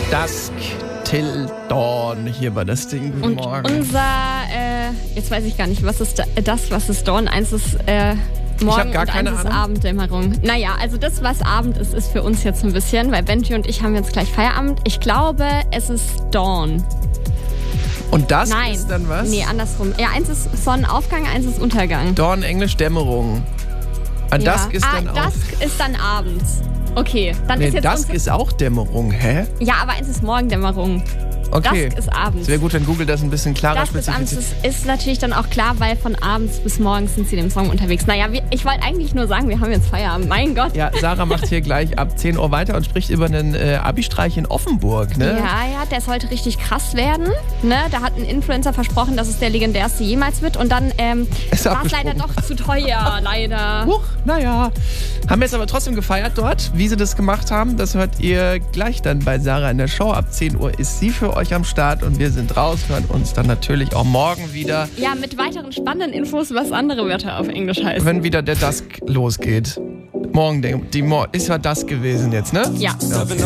Dusk till Dawn hier bei das Ding. Guten Und Morgen. unser, jetzt weiß ich gar nicht, was ist das, was ist Dawn? Eins ist Morgen gar und keine eins ist Ahnung. Abenddämmerung. Naja, also das, was Abend ist, ist für uns jetzt ein bisschen, weil Benji und ich haben jetzt gleich Feierabend. Ich glaube, es ist Dawn. Und das Nein. ist dann was? Nee, andersrum. Ja, eins ist Sonnenaufgang, eins ist Untergang. Dawn, Englisch Dämmerung. Und Dusk ist dann auch... Dusk ist dann abends. Okay, dann Nee, ist jetzt Dusk ist auch Dämmerung, hä? Ja, aber eins ist Morgendämmerung. Okay. Dusk ist abends. Es wäre gut, wenn Google das ein bisschen klarer Das bis abends spezifiziert. ist natürlich dann auch klar, weil von abends bis morgens sind sie in dem Song unterwegs. Naja, ich wollte eigentlich nur sagen, wir haben jetzt Feierabend. Mein Gott. Ja, Sarah macht hier gleich ab 10 Uhr weiter und spricht über einen Abi-Streich in Offenburg, ne? Ja, der sollte richtig krass werden. Ne? Da hat ein Influencer versprochen, dass es der legendärste jemals wird. Und dann Ist war es leider abgesprungen. doch zu teuer, leider. Huch, naja. Haben jetzt aber trotzdem gefeiert dort. Wie sie das gemacht haben, das hört ihr gleich dann bei Sarah in der Show. Ab 10 Uhr ist sie für euch am Start und wir sind raus, hören uns dann natürlich auch morgen wieder, Ja, mit weiteren spannenden Infos, was andere Wörter auf Englisch heißen. wenn wieder der Dusk losgeht. Morgen, ist ja Dusk gewesen jetzt, ne? Ja.